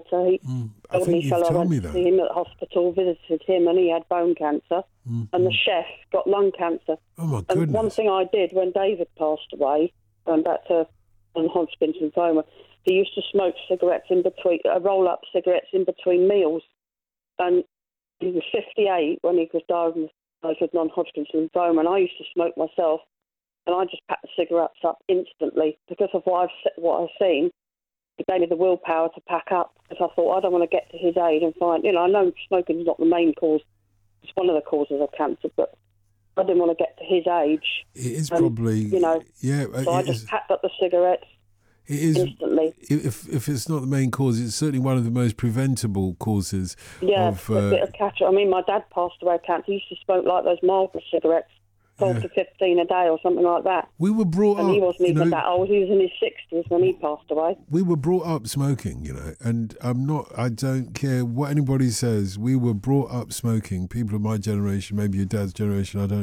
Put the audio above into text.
cancer. He I think you've told me to see him at the hospital, visited him, and he had bone cancer. And the chef got lung cancer. Oh, my goodness. And one thing I did when David passed away, going back to non-Hodgkin's lymphoma, he used to smoke cigarettes roll-up cigarettes in between meals. And he was 58 when he was diagnosed with non-Hodgkin's lymphoma, and I used to smoke myself, and I just packed the cigarettes up instantly because of what I've seen. It gave me the willpower to pack up, because I thought, I don't want to get to his age and find, I know smoking is not the main cause. It's one of the causes of cancer, but I didn't want to get to his age. It is probably, So I just packed up the cigarettes instantly. If it's not the main cause, it's certainly one of the most preventable causes. Yeah, a bit of cancer. I mean, my dad passed away of cancer. He used to smoke like those Marlboro cigarettes, 12 to 15 a day or something like that. We were brought up... And he wasn't even that old. He was in his 60s when he passed away. We were brought up smoking, and I don't care what anybody says. We were brought up smoking. People of my generation, maybe your dad's generation, I don't